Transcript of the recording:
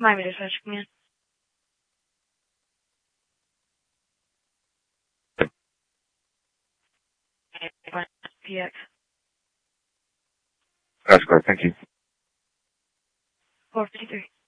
Miami Dispatch, come in. PX. That's correct. Thank you. 453.